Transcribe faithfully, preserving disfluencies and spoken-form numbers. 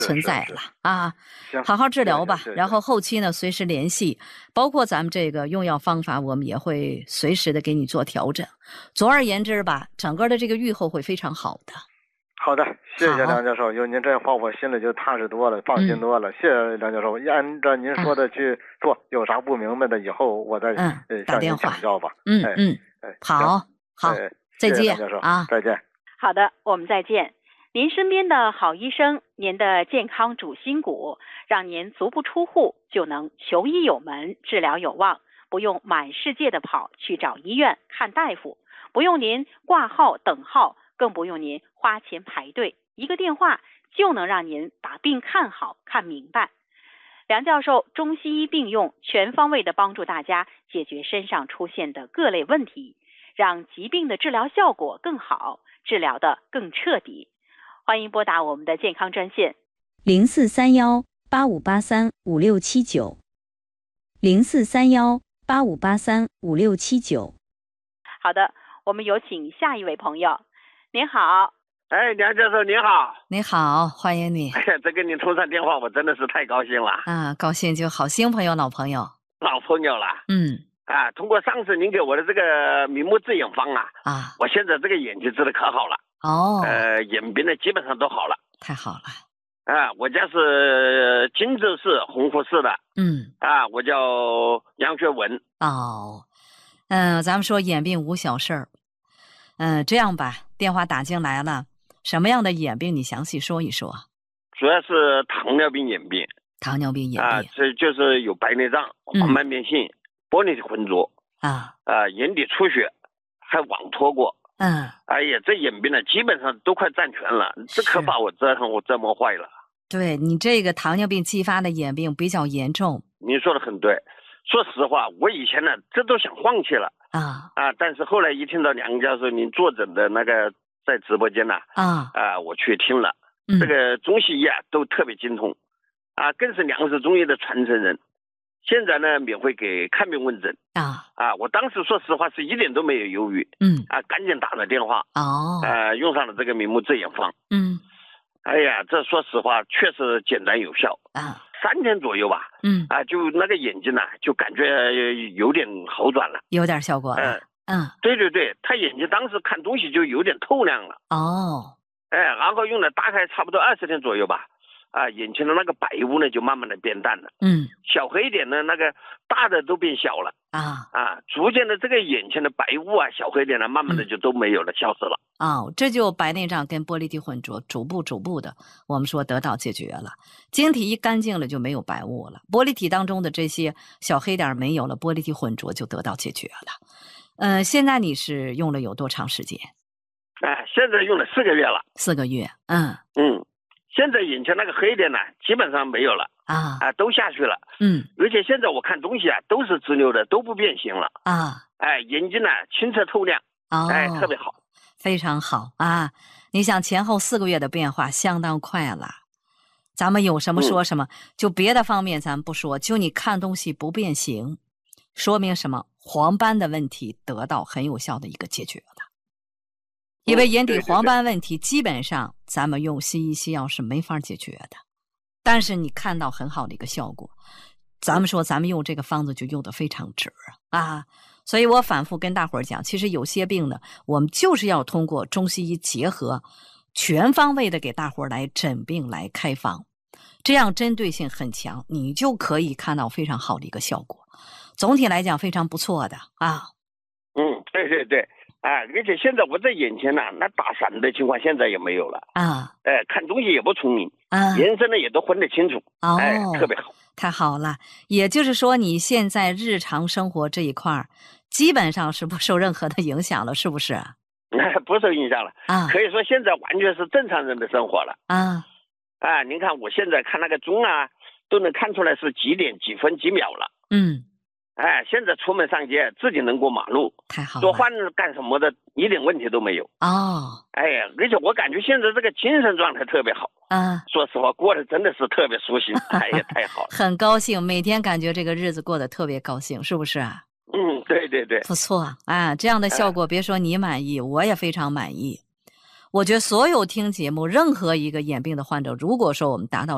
存在了啊。 行， 好好治疗吧， 谢谢谢谢然后后期呢随时联系，包括咱们这个用药方法，我们也会随时的给你做调整。总而言之吧，整个的这个预后会非常好的。 好的，谢谢好梁教授，有您这话我心里就踏实多了，放心多了。 嗯、 谢谢梁教授，按照您说的去做，嗯、有啥不明白的以后我再嗯呃向您请教吧。 嗯哎、 嗯， 哎， 好好， 哎、 再见谢谢梁教授啊， 再见。 好的，我们再见。您身边的好医生，您的健康主心骨，让您足不出户就能求医有门，治疗有望，不用满世界的跑去找医院看大夫，不用您挂号等号，更不用您花钱排队，一个电话就能让您把病看好看明白。梁教授中西医并用，全方位的帮助大家解决身上出现的各类问题，让疾病的治疗效果更好，治疗的更彻底。欢迎拨打我们的健康专线零四三幺八五八三五六七九零四三幺八五八三五六七九。 好的，我们有请下一位朋友。您好。 哎，梁教授您好。 你好，欢迎你。 哎呀，这跟您通上电话，我真的是太高兴了。 啊，高兴就好，新朋友老朋友。 老朋友了。 嗯。 啊，通过上次您给我的这个明目治眼方啊， 啊， 我现在这个眼睛治的可好了。 哦。 呃，眼病呢基本上都好了。 太好了。 啊，我家是荆州市洪湖市的。 嗯。 啊，我叫杨学文。 哦。嗯、呃，咱们说眼病无小事儿。嗯、呃，这样吧，电话打进来了，什么样的眼病你详细说一说。 主要是糖尿病眼病。 糖尿病眼病。 啊，这就是有白内障、黄斑变性、嗯、玻璃体浑浊。 啊。 啊，眼底出血，还网脱过。 嗯。 哎呀，这眼病呢，基本上都快占全了，这可把我折腾我折磨坏了。 对，你这个糖尿病激发的眼病比较严重。 你说的很对，说实话，我以前呢，这都想放弃了。 啊啊！但是后来一听到梁教授您坐诊的那个在直播间呢， 啊啊，我去听了， 嗯、 这个中西医啊都特别精通，啊，更是梁氏中医的传承人。现在呢，免费给看病问诊啊啊！我当时说实话是一点都没有犹豫， 嗯啊，赶紧打了电话哦， 呃，用上了这个明目治眼方， 嗯， 哎呀，这说实话确实简单有效啊， 三天左右吧， 嗯啊，就那个眼睛呢、啊，就感觉有点好转了， 有点效果了， 嗯、呃、 嗯， 对对对，他眼睛当时看东西就有点透亮了， 哦， 哎，然后用了大概差不多二十天左右吧。啊，眼前的那个白雾呢，就慢慢的变淡了。 嗯， 小黑点呢，那个大的都变小了。 啊啊，逐渐的这个眼前的白雾啊，小黑点呢，慢慢的就都没有了，嗯、消失了。 哦，这就白内障跟玻璃体混浊，逐步逐步的，我们说得到解决了。晶体一干净了，就没有白雾了。玻璃体当中的这些小黑点没有了，玻璃体混浊就得到解决了。呃，现在你是用了有多长时间？ 哎，现在用了四个月了。 四个月，嗯嗯。现在眼前那个黑点呢，基本上没有了啊啊，都下去了。 嗯， 而且现在我看东西啊，都是直溜的，都不变形了啊。 哎，眼睛呢清澈透亮， 哦， 哎，特别好， 非常好啊！你想前后四个月的变化相当快了。咱们有什么说什么，嗯、就别的方面咱们不说，就你看东西不变形，说明什么？黄斑的问题得到很有效的一个解决了。因为眼底黄斑问题基本上咱们用西医西药是没法解决的，但是你看到很好的一个效果，咱们说咱们用这个方子就用得非常值啊！所以我反复跟大伙儿讲，其实有些病呢，我们就是要通过中西医结合，全方位的给大伙儿来诊病来开方，这样针对性很强，你就可以看到非常好的一个效果。总体来讲非常不错的啊。 嗯，对对对。啊，而且现在我在眼前呢、啊，那打闪的情况现在也没有了啊。 哎、呃，看东西也不聪明啊， 颜色呢也都分得清楚， 哦， 哎，特别好， 太好了。也就是说，你现在日常生活这一块基本上是不受任何的影响了，是不是？ 不受影响了啊， 可以说现在完全是正常人的生活了啊。 啊，您看我现在看那个钟啊，都能看出来是几点几分几秒了。 嗯。 哎，现在出门上街自己能过马路， 太好了， 做饭干什么的一点问题都没有哦。 哎呀，而且我感觉现在这个精神状态特别好啊， 说实话过得真的是特别舒心，哎呀，太好了， 很高兴，每天感觉这个日子过得特别高兴，是不是啊？ 嗯，对对对， 不错啊，这样的效果，别说你满意，我也非常满意。我觉得所有听节目任何一个眼病的患者，如果说我们达到